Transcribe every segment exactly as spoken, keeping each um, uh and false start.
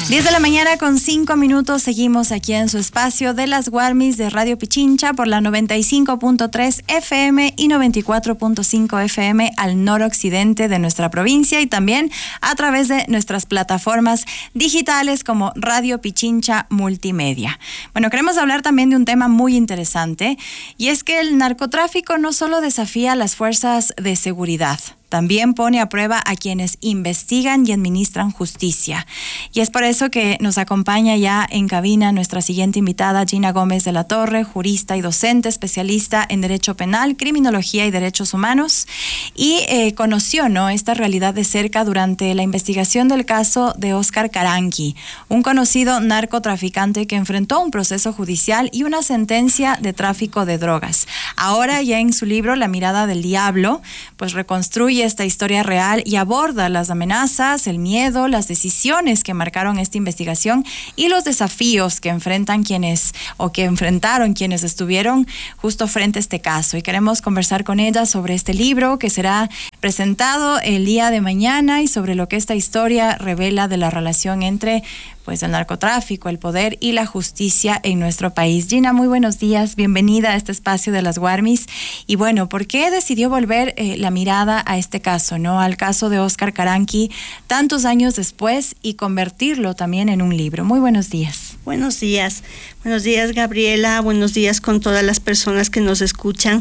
diez de la mañana con cinco minutos, seguimos aquí en su espacio de las Guarmis de Radio Pichincha por la noventa y cinco punto tres F M y noventa y cuatro punto cinco F M al noroccidente de nuestra provincia y también a través de nuestras plataformas digitales como Radio Pichincha Multimedia. Bueno, queremos hablar también de un tema muy interesante y es que el narcotráfico no solo desafía a las fuerzas de seguridad, también pone a prueba a quienes investigan y administran justicia. Y es por eso que nos acompaña ya en cabina nuestra siguiente invitada, Gina Gómez de la Torre, jurista y docente, especialista en Derecho Penal, Criminología y Derechos Humanos. Y eh, conoció, ¿no?, esta realidad de cerca durante la investigación del caso de Óscar Caranqui, un conocido narcotraficante que enfrentó un proceso judicial y una sentencia de tráfico de drogas. Ahora ya en su libro La mirada del diablo, pues reconstruye esta historia real y aborda las amenazas, el miedo, las decisiones que marcaron esta investigación y los desafíos que enfrentan quienes o que enfrentaron quienes estuvieron justo frente a este caso. Y queremos conversar con ella sobre este libro que será presentado el día de mañana y sobre lo que esta historia revela de la relación entre pues el narcotráfico, el poder y la justicia en nuestro país. Gina, muy buenos días, bienvenida a este espacio de las Guarmis. Y bueno, ¿por qué decidió volver eh, la mirada a este caso, no, al caso de Óscar Caranqui tantos años después y convertirlo también en un libro? Muy buenos días. Buenos días, buenos días Gabriela, buenos días con todas las personas que nos escuchan.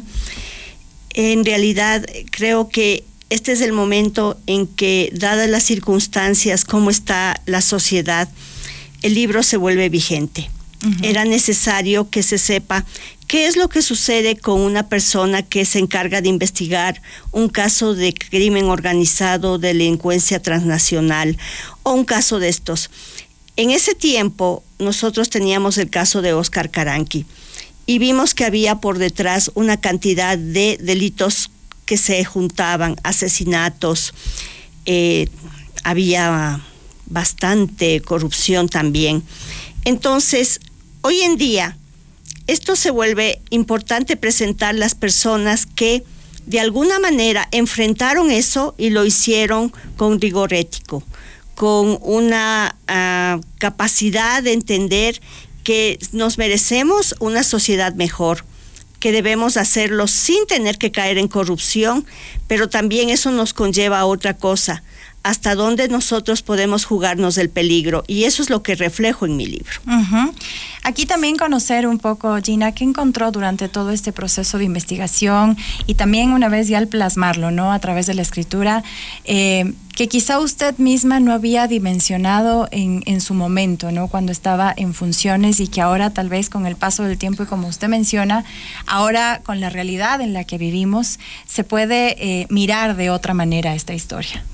En realidad creo que este es el momento en que, dadas las circunstancias, cómo está la sociedad, el libro se vuelve vigente. Uh-huh. Era necesario que se sepa qué es lo que sucede con una persona que se encarga de investigar un caso de crimen organizado, delincuencia transnacional o un caso de estos. En ese tiempo nosotros teníamos el caso de Óscar Caranqui y vimos que había por detrás una cantidad de delitos que se juntaban, asesinatos, eh, había bastante corrupción también. Entonces, hoy en día, esto se vuelve importante presentar las personas que de alguna manera enfrentaron eso y lo hicieron con rigor ético, con una uh, capacidad de entender que nos merecemos una sociedad mejor, que debemos hacerlo sin tener que caer en corrupción, pero también eso nos conlleva a otra cosa, hasta dónde nosotros podemos jugarnos del peligro, y eso es lo que reflejo en mi libro. Uh-huh. Aquí también conocer un poco, Gina, qué encontró durante todo este proceso de investigación y también una vez ya al plasmarlo, ¿no?, a través de la escritura, eh, que quizá usted misma no había dimensionado en, en su momento, ¿no?, cuando estaba en funciones, y que ahora tal vez con el paso del tiempo y como usted menciona, ahora con la realidad en la que vivimos, se puede eh, mirar de otra manera esta historia.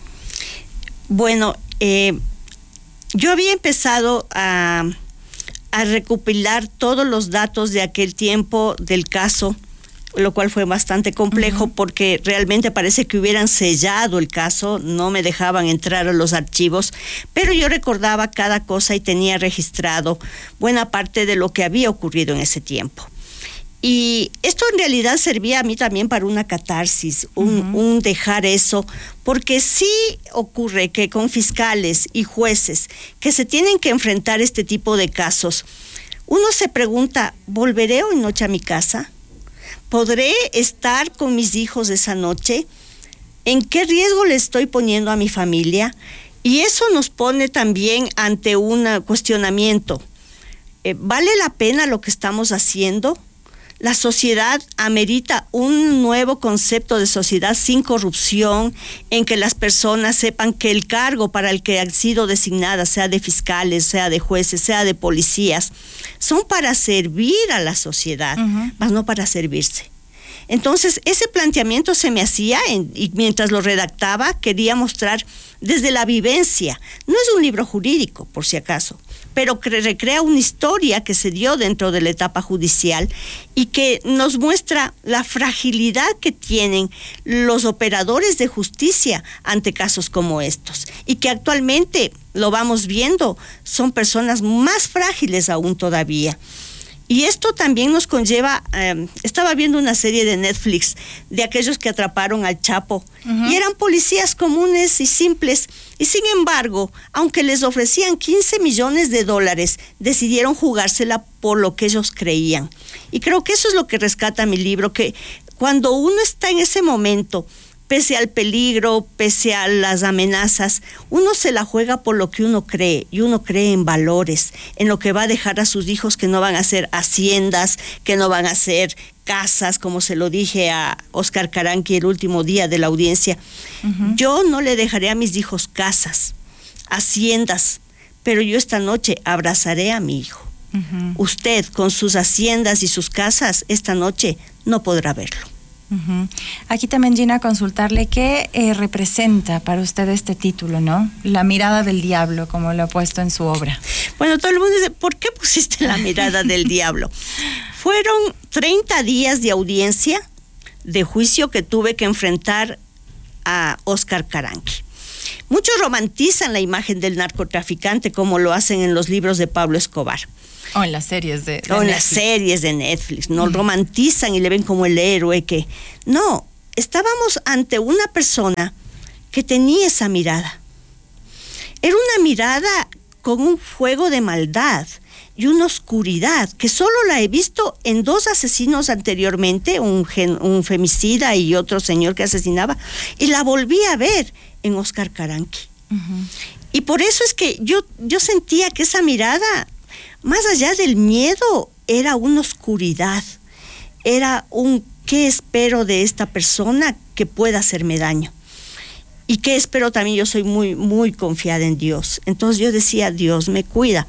Bueno, eh, yo había empezado a, a recopilar todos los datos de aquel tiempo del caso, lo cual fue bastante complejo. Uh-huh. Porque realmente parece que hubieran sellado el caso, no me dejaban entrar a los archivos, pero yo recordaba cada cosa y tenía registrado buena parte de lo que había ocurrido en ese tiempo. Y esto en realidad servía a mí también para una catarsis, un, uh-huh. un dejar eso, porque sí ocurre que con fiscales y jueces que se tienen que enfrentar este tipo de casos, uno se pregunta, ¿volveré hoy noche a mi casa? ¿Podré estar con mis hijos esa noche? ¿En qué riesgo le estoy poniendo a mi familia? Y eso nos pone también ante un cuestionamiento. Eh, ¿Vale la pena lo que estamos haciendo? La sociedad amerita un nuevo concepto de sociedad sin corrupción, en que las personas sepan que el cargo para el que han sido designadas, sea de fiscales, sea de jueces, sea de policías, son para servir a la sociedad, uh-huh. más no para servirse. Entonces, ese planteamiento se me hacía en, y mientras lo redactaba quería mostrar desde la vivencia. No es un libro jurídico, por si acaso, pero que recrea una historia que se dio dentro de la etapa judicial y que nos muestra la fragilidad que tienen los operadores de justicia ante casos como estos, y que actualmente, lo vamos viendo, son personas más frágiles aún todavía. Y esto también nos conlleva, eh, estaba viendo una serie de Netflix de aquellos que atraparon al Chapo, uh-huh. y eran policías comunes y simples, y sin embargo, aunque les ofrecían quince millones de dólares, decidieron jugársela por lo que ellos creían. Y creo que eso es lo que rescata mi libro, que cuando uno está en ese momento, pese al peligro, pese a las amenazas, uno se la juega por lo que uno cree, y uno cree en valores, en lo que va a dejar a sus hijos, que no van a ser haciendas, que no van a ser casas, como se lo dije a Oscar Caranqui el último día de la audiencia. Uh-huh. Yo no le dejaré a mis hijos casas, haciendas, pero yo esta noche abrazaré a mi hijo. Uh-huh. Usted, con sus haciendas y sus casas, esta noche no podrá verlo. Uh-huh. Aquí también, Gina, consultarle qué eh, representa para usted este título, ¿no? La mirada del diablo, como lo ha puesto en su obra. Bueno, todo el mundo dice, ¿por qué pusiste la mirada del diablo? Fueron treinta días de audiencia, de juicio, que tuve que enfrentar a Oscar Caranqui. Muchos romantizan la imagen del narcotraficante, como lo hacen en los libros de Pablo Escobar. O en las series de, de O en Netflix. las series de Netflix, no mm. romantizan y le ven como el héroe que... No, estábamos ante una persona que tenía esa mirada. Era una mirada con un fuego de maldad y una oscuridad que solo la he visto en dos asesinos anteriormente, un, gen, un femicida y otro señor que asesinaba, y la volví a ver en Oscar Caranqui. Uh-huh. Y por eso es que yo, yo sentía que esa mirada, más allá del miedo, era una oscuridad, era un ¿qué espero de esta persona que pueda hacerme daño? Y qué espero también, yo soy muy, muy confiada en Dios. Entonces yo decía, Dios me cuida.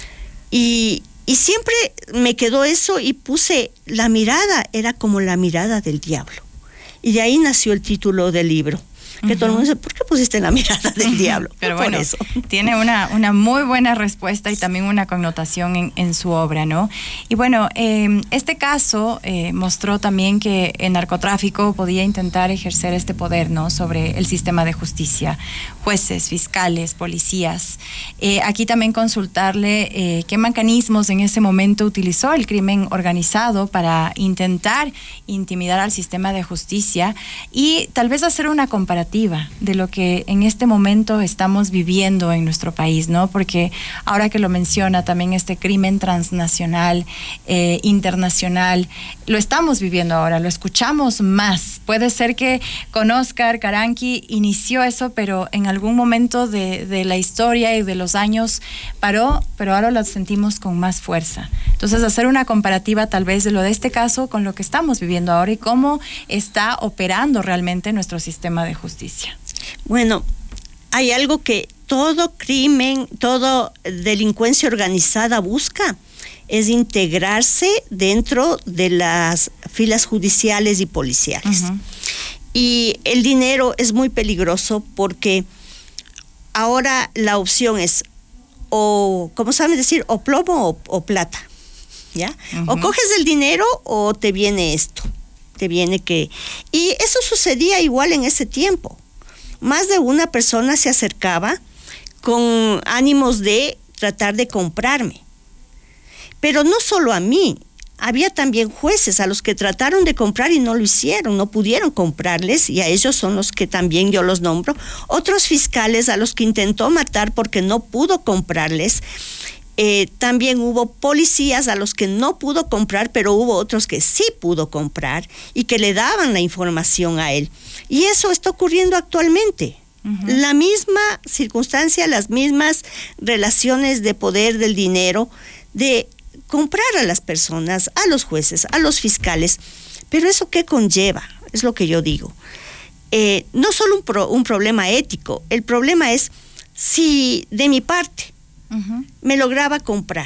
Y, y siempre me quedó eso y puse, la mirada era como la mirada del diablo. Y de ahí nació el título del libro. Que uh-huh. todo el mundo dice, ¿por qué pusiste la mirada del diablo? Pero por bueno, eso. Tiene una, una muy buena respuesta y también una connotación en, en su obra, ¿no? Y bueno, eh, este caso eh, mostró también que el narcotráfico podía intentar ejercer este poder, ¿no? Sobre el sistema de justicia, jueces, fiscales, policías. Eh, aquí también consultarle eh, qué mecanismos en ese momento utilizó el crimen organizado para intentar intimidar al sistema de justicia y tal vez hacer una comparativa de lo que en este momento estamos viviendo en nuestro país, ¿no? Porque ahora que lo menciona también este crimen transnacional, eh, internacional, lo estamos viviendo ahora, lo escuchamos más. Puede ser que con Oscar Caranqui inició eso, pero en algún momento de, de la historia y de los años paró, pero ahora lo sentimos con más fuerza. Entonces, hacer una comparativa tal vez de lo de este caso con lo que estamos viviendo ahora y cómo está operando realmente nuestro sistema de justicia. Bueno, hay algo que todo crimen, toda delincuencia organizada busca, es integrarse dentro de las filas judiciales y policiales. Uh-huh. Y el dinero es muy peligroso porque ahora la opción es, o, como saben decir, o plomo o, o plata, ¿ya? Uh-huh. O coges el dinero o te viene esto. Te viene que... Y eso sucedía igual en ese tiempo. Más de una persona se acercaba con ánimos de tratar de comprarme. Pero no solo a mí, había también jueces a los que trataron de comprar y no lo hicieron, no pudieron comprarles, y a ellos son los que también yo los nombro. Otros fiscales a los que intentó matar porque no pudo comprarles. Eh, también hubo policías a los que no pudo comprar, pero hubo otros que sí pudo comprar y que le daban la información a él. Y eso está ocurriendo actualmente. Uh-huh. La misma circunstancia, las mismas relaciones de poder del dinero, de comprar a las personas, a los jueces, a los fiscales. Pero ¿eso qué conlleva? Es lo que yo digo. Eh, no solo un, pro, un problema ético, el problema es si de mi parte Uh-huh. me lograba comprar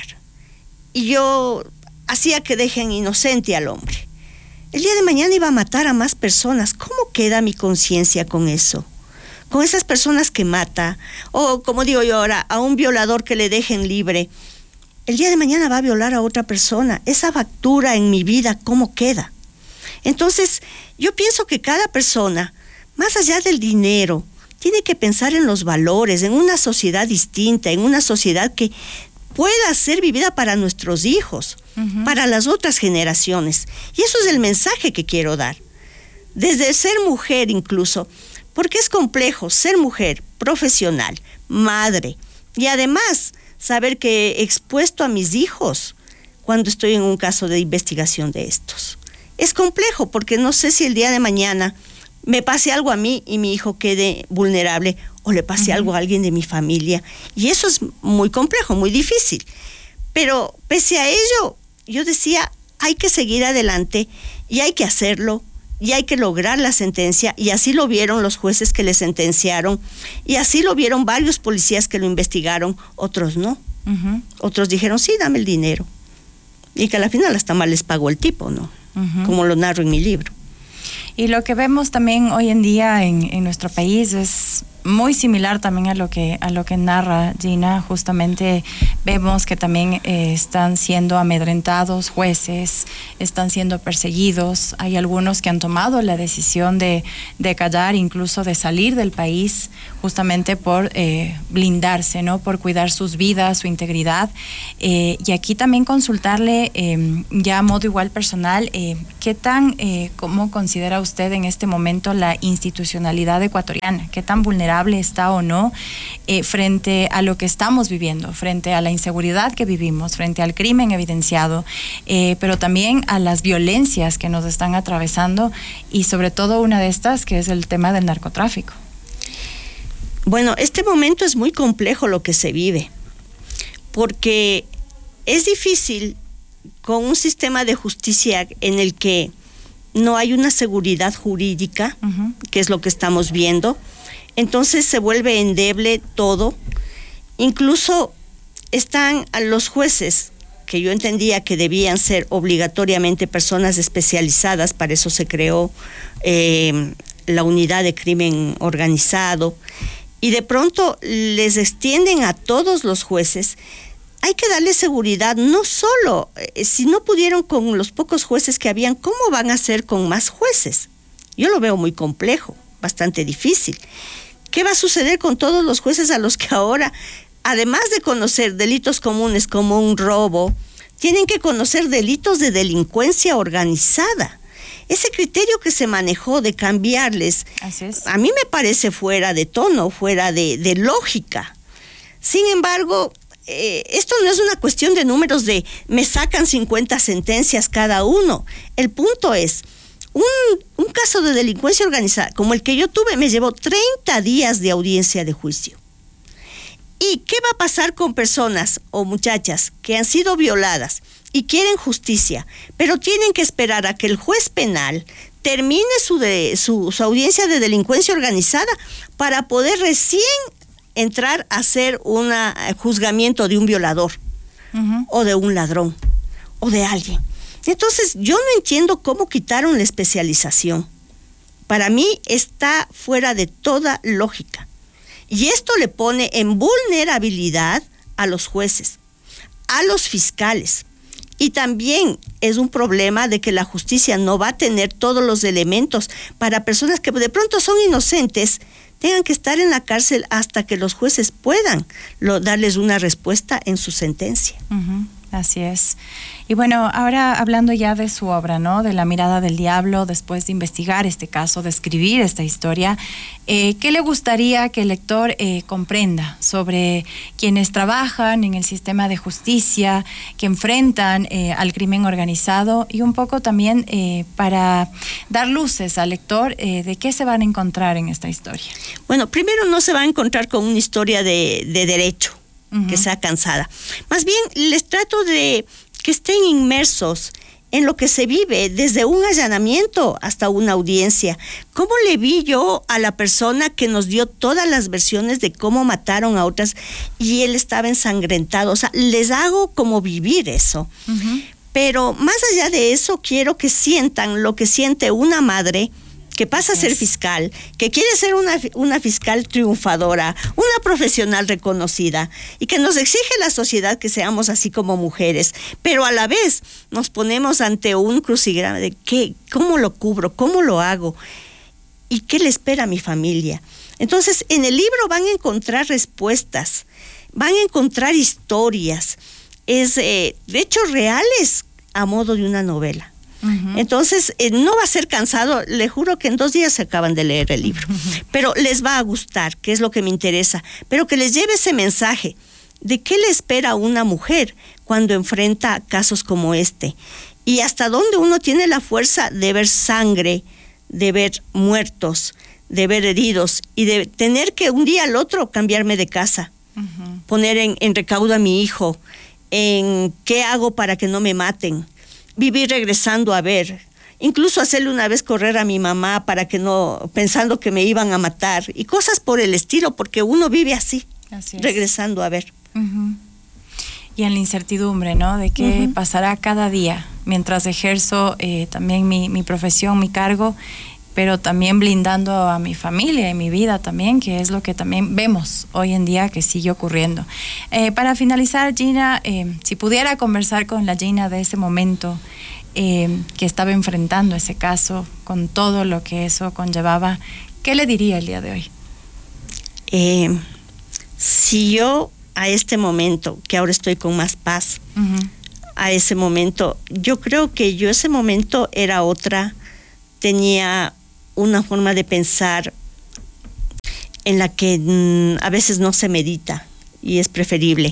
y yo hacía que dejen inocente al hombre, el día de mañana iba a matar a más personas. ¿Cómo queda mi conciencia con eso? Con esas personas que mata, o como digo yo ahora, a un violador que le dejen libre, el día de mañana va a violar a otra persona. Esa factura en mi vida, ¿cómo queda? Entonces yo pienso que cada persona, más allá del dinero, tiene que pensar en los valores, en una sociedad distinta, en una sociedad que pueda ser vivida para nuestros hijos, uh-huh. para las otras generaciones. Y eso es el mensaje que quiero dar. Desde ser mujer incluso, porque es complejo ser mujer, profesional, madre, y además saber que he expuesto a mis hijos cuando estoy en un caso de investigación de estos. Es complejo porque no sé si el día de mañana me pase algo a mí y mi hijo quede vulnerable o le pase uh-huh. algo a alguien de mi familia. Y eso es muy complejo, muy difícil. Pero pese a ello, yo decía, hay que seguir adelante y hay que hacerlo y hay que lograr la sentencia. Y así lo vieron los jueces que le sentenciaron y así lo vieron varios policías que lo investigaron, otros no. Uh-huh. Otros dijeron, sí, dame el dinero. Y que a la final hasta mal les pagó el tipo, ¿no? Uh-huh. Como lo narro en mi libro. Y lo que vemos también hoy en día en, en nuestro país es muy similar también a lo que a lo que narra Gina. Justamente vemos que también eh, están siendo amedrentados jueces, están siendo perseguidos. Hay algunos que han tomado la decisión de, de callar, incluso de salir del país, justamente por eh, blindarse, ¿no? Por cuidar sus vidas, su integridad. Eh, y aquí también consultarle, eh, ya a modo igual personal, eh, ¿qué tan, eh, cómo considera usted en este momento la institucionalidad ecuatoriana? ¿Qué tan vulnerable está o no eh, frente a lo que estamos viviendo, frente a la inseguridad que vivimos, frente al crimen evidenciado, eh, pero también a las violencias que nos están atravesando y sobre todo una de estas que es el tema del narcotráfico? Bueno, este momento es muy complejo lo que se vive, porque es difícil con un sistema de justicia en el que no hay una seguridad jurídica, uh-huh. que es lo que estamos viendo. Entonces se vuelve endeble todo. Incluso están los jueces, que yo entendía que debían ser obligatoriamente personas especializadas, para eso se creó eh, la unidad de crimen organizado, y de pronto les extienden a todos los jueces. Hay que darle seguridad, no solo, eh, si no pudieron con los pocos jueces que habían, ¿cómo van a hacer con más jueces? Yo lo veo muy complejo, bastante difícil. ¿Qué va a suceder con todos los jueces a los que ahora, además de conocer delitos comunes como un robo, tienen que conocer delitos de delincuencia organizada? Ese criterio que se manejó de cambiarles, Así es. A mí me parece fuera de tono, fuera de, de lógica. Sin embargo, eh, esto no es una cuestión de números de me sacan cincuenta sentencias cada uno. El punto es, Un, un caso de delincuencia organizada como el que yo tuve me llevó treinta días de audiencia de juicio. ¿Y qué va a pasar con personas o muchachas que han sido violadas y quieren justicia, pero tienen que esperar a que el juez penal termine su, de, su, su audiencia de delincuencia organizada para poder recién entrar a hacer un juzgamiento de un violador uh-huh. o de un ladrón o de alguien? Entonces, yo no entiendo cómo quitaron la especialización. Para mí está fuera de toda lógica. Y esto le pone en vulnerabilidad a los jueces, a los fiscales. Y también es un problema de que la justicia no va a tener todos los elementos para personas que de pronto son inocentes, tengan que estar en la cárcel hasta que los jueces puedan lo, darles una respuesta en su sentencia. Uh-huh. Así es. Y bueno, ahora hablando ya de su obra, ¿no? De La mirada del diablo, después de investigar este caso, de escribir esta historia, eh, ¿qué le gustaría que el lector eh, comprenda sobre quienes trabajan en el sistema de justicia, que enfrentan eh, al crimen organizado y un poco también eh, para dar luces al lector eh, de qué se van a encontrar en esta historia? Bueno, primero no se va a encontrar con una historia de, de derecho, uh-huh. que sea cansada. Más bien les trato de que estén inmersos en lo que se vive desde un allanamiento hasta una audiencia. ¿Cómo le vi yo a la persona que nos dio todas las versiones de cómo mataron a otras y él estaba ensangrentado? O sea, les hago como vivir eso. Uh-huh. Pero más allá de eso, quiero que sientan lo que siente una madre que pasa a ser fiscal, que quiere ser una, una fiscal triunfadora, una profesional reconocida, y que nos exige la sociedad que seamos así como mujeres, pero a la vez nos ponemos ante un crucigrama de qué, cómo lo cubro, cómo lo hago, y qué le espera a mi familia. Entonces, en el libro van a encontrar respuestas, van a encontrar historias, es eh, de hechos reales a modo de una novela. Uh-huh. Entonces, eh, no va a ser cansado, le juro que en dos días se acaban de leer el libro, uh-huh. pero les va a gustar, que es lo que me interesa, pero que les lleve ese mensaje de qué le espera a una mujer cuando enfrenta casos como este, y hasta dónde uno tiene la fuerza de ver sangre, de ver muertos, de ver heridos, y de tener que un día al otro cambiarme de casa, uh-huh. poner en, en recaudo a mi hijo, en qué hago para que no me maten, vivir regresando a ver, incluso hacerle una vez correr a mi mamá para que no, pensando que me iban a matar, y cosas por el estilo, porque uno vive así, así regresando a ver. Uh-huh. Y en la incertidumbre, ¿no? De qué uh-huh. pasará cada día, mientras ejerzo eh, también mi, mi profesión, mi cargo, pero también blindando a mi familia y mi vida también, que es lo que también vemos hoy en día que sigue ocurriendo. Eh, para finalizar, Gina, eh, si pudiera conversar con la Gina de ese momento eh, que estaba enfrentando ese caso, con todo lo que eso conllevaba, ¿qué le diría el día de hoy? Eh, si yo a este momento, que ahora estoy con más paz, uh-huh. a ese momento, yo creo que yo ese momento era otra, tenía una forma de pensar en la que mmm, a veces no se medita y es preferible,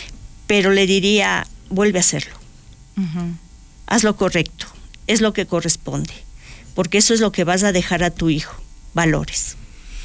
pero le diría, vuelve a hacerlo, uh-huh. haz lo correcto, es lo que corresponde, porque eso es lo que vas a dejar a tu hijo, valores.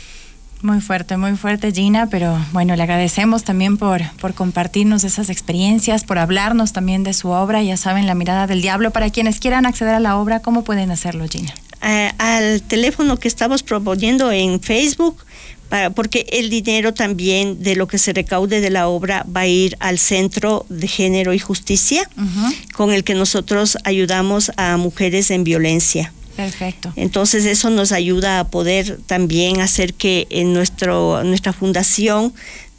Muy fuerte, muy fuerte, Gina, pero bueno, le agradecemos también por, por compartirnos esas experiencias, por hablarnos también de su obra. Ya saben, La Mirada del Diablo. Para quienes quieran acceder a la obra, ¿cómo pueden hacerlo, Gina? Uh, al teléfono que estamos proponiendo en Facebook, para, porque el dinero también de lo que se recaude de la obra va a ir al Centro de Género y Justicia, uh-huh. con el que nosotros ayudamos a mujeres en violencia. Perfecto. Entonces eso nos ayuda a poder también hacer que en nuestro, nuestra fundación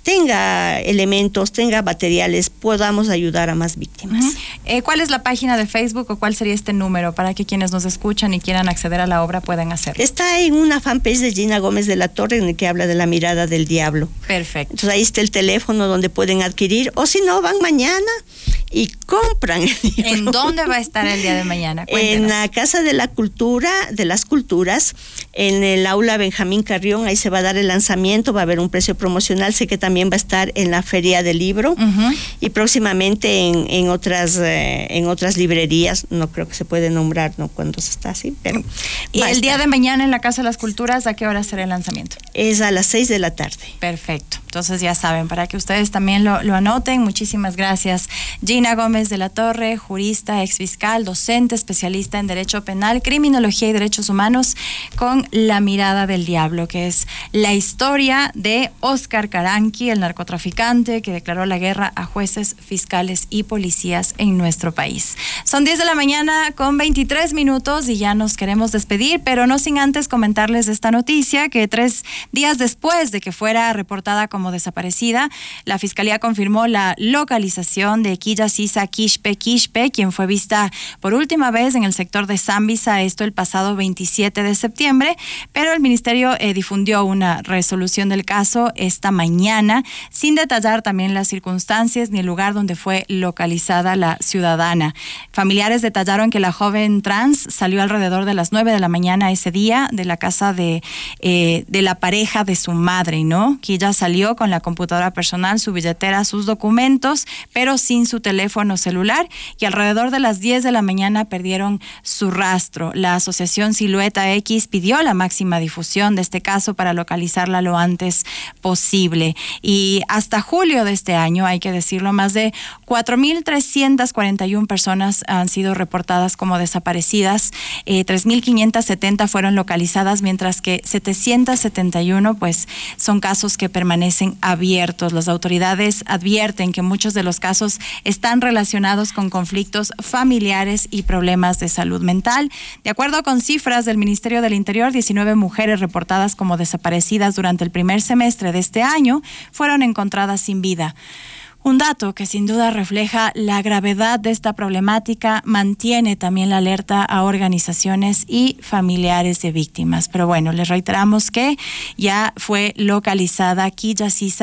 tenga elementos, tenga materiales, podamos ayudar a más víctimas. Uh-huh. Eh, ¿Cuál es la página de Facebook o cuál sería este número para que quienes nos escuchan y quieran acceder a la obra puedan hacerlo? Está en una fanpage de Gina Gómez de la Torre en el que habla de La Mirada del Diablo. Perfecto. Entonces ahí está el teléfono donde pueden adquirir, o si no, van mañana y compran el libro. ¿En dónde va a estar el día de mañana? Cuéntenos. En la Casa de la Cultura, de las Culturas, en el aula Benjamín Carrión, ahí se va a dar el lanzamiento, va a haber un precio promocional, sé que también va a estar en la Feria del Libro, uh-huh. y próximamente en, en otras eh, en otras librerías, no creo que se puede nombrar, ¿no?, cuando se está así, pero... ¿Y el día de mañana en la Casa de las Culturas, a qué hora será el lanzamiento? Es a las seis de la tarde. Perfecto. Entonces ya saben, para que ustedes también lo, lo anoten. Muchísimas gracias. Gina Gómez de la Torre, jurista, exfiscal, docente, especialista en Derecho Penal, Criminología y Derechos Humanos, con La Mirada del Diablo, que es la historia de Óscar Caranqui, el narcotraficante que declaró la guerra a jueces, fiscales y policías en nuestro país. Son diez de la mañana con veintitrés minutos y ya nos queremos despedir, pero no sin antes comentarles esta noticia, que tres días después de que fuera reportada como desaparecida, la Fiscalía confirmó la localización de Quilla Sisa Quixpe Quixpe, quien fue vista por última vez en el sector de Zambisa, esto el pasado veintisiete de septiembre, pero el Ministerio eh, difundió una resolución del caso esta mañana, sin detallar también las circunstancias ni el lugar donde fue localizada la ciudadana. Familiares detallaron que la joven trans salió alrededor de las nueve de la mañana ese día de la casa de, eh, de la pareja de su madre, ¿no? Quilla salió con la computadora personal, su billetera, sus documentos, pero sin su teléfono celular, y alrededor de las diez de la mañana perdieron su rastro. La asociación Silueta X pidió la máxima difusión de este caso para localizarla lo antes posible. Y hasta julio de este año, hay que decirlo, más de cuatro mil trescientas cuarenta y una personas han sido reportadas como desaparecidas, eh, tres mil quinientas setenta fueron localizadas, mientras que setecientos setenta y uno pues son casos que permanecen abiertos. Las autoridades advierten que muchos de los casos están relacionados con conflictos familiares y problemas de salud mental. De acuerdo con cifras del Ministerio del Interior, diecinueve mujeres reportadas como desaparecidas durante el primer semestre de este año fueron encontradas sin vida. Un dato que sin duda refleja la gravedad de esta problemática, mantiene también la alerta a organizaciones y familiares de víctimas. Pero bueno, les reiteramos que ya fue localizada Quilla Sisa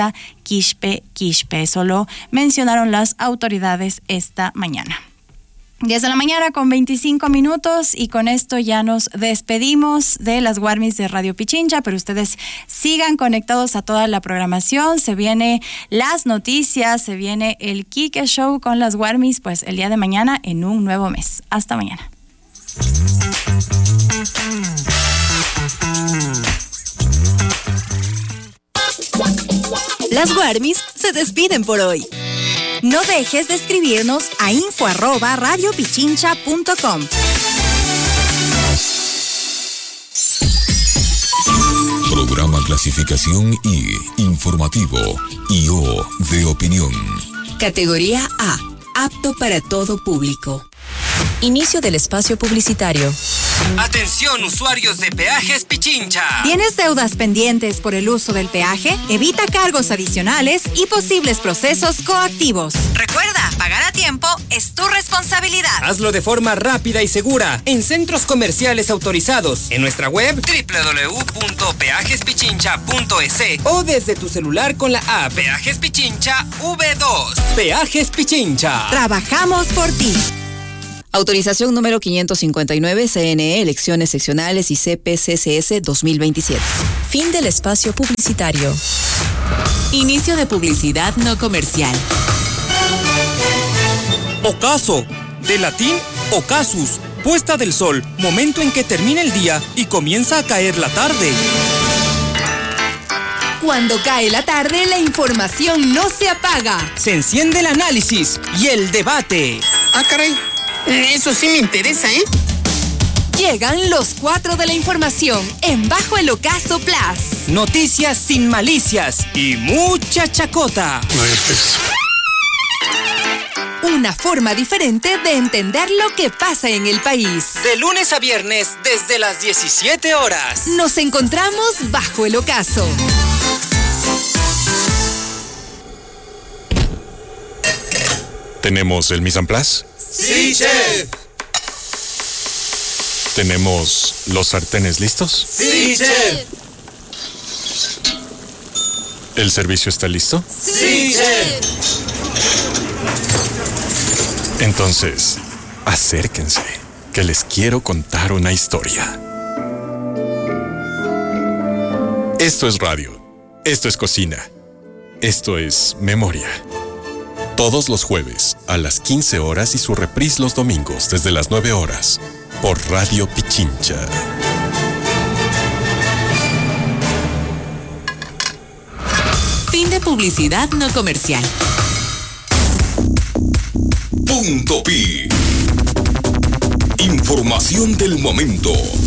Quixpe Quixpe. Eso lo mencionaron las autoridades esta mañana. diez de la mañana con veinticinco minutos y con esto ya nos despedimos de las Warmis de Radio Pichincha, pero ustedes sigan conectados a toda la programación. Se viene las noticias, se viene el Kike Show con las Warmis, pues el día de mañana en un nuevo mes. Hasta mañana. Las Warmis se despiden por hoy. No dejes de escribirnos a info arroba radiopichincha punto com. Programa Clasificación I, Informativo, I O de Opinión. Categoría A, apto para todo público. Inicio del espacio publicitario. Atención, usuarios de Peajes Pichincha. ¿Tienes deudas pendientes por el uso del peaje? Evita cargos adicionales y posibles procesos coactivos. Recuerda, pagar a tiempo es tu responsabilidad. Hazlo de forma rápida y segura en centros comerciales autorizados, en nuestra web doble u doble u doble u punto peajes pichincha punto e s o desde tu celular con la app Peajes Pichincha V dos. Peajes Pichincha. Trabajamos por ti. Autorización número quinientos cincuenta y nueve, C N E, Elecciones Seccionales y C P C C S dos mil veintisiete. Fin del espacio publicitario. Inicio de publicidad no comercial. Ocaso, de latín ocasus, puesta del sol, momento en que termina el día y comienza a caer la tarde. Cuando cae la tarde, la información no se apaga. Se enciende el análisis y el debate. Ah, caray. Eso sí me interesa, ¿eh? Llegan los cuatro de la información en Bajo el Ocaso Plus. Noticias sin malicias y mucha chacota. Una forma diferente de entender lo que pasa en el país. De lunes a viernes desde las diecisiete horas. Nos encontramos Bajo el Ocaso. ¿Tenemos el mise en place? ¡Sí, chef! ¿Tenemos los sartenes listos? ¡Sí, chef! ¿El servicio está listo? ¡Sí, chef! Entonces, acérquense, que les quiero contar una historia. Esto es radio, esto es cocina, esto es memoria. Todos los jueves a las quince horas y su reprise los domingos desde las nueve horas por Radio Pichincha. Fin de publicidad no comercial. Punto Pi. Información del momento.